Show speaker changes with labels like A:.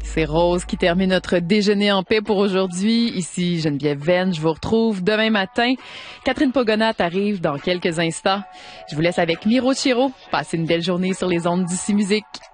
A: C'est Rose qui termine notre déjeuner en paix pour aujourd'hui. Ici Geneviève Venn, je vous retrouve demain matin. Catherine Pogonat arrive dans quelques instants. Je vous laisse avec Miro Chiro. Passez une belle journée sur les ondes d'ICI Musique.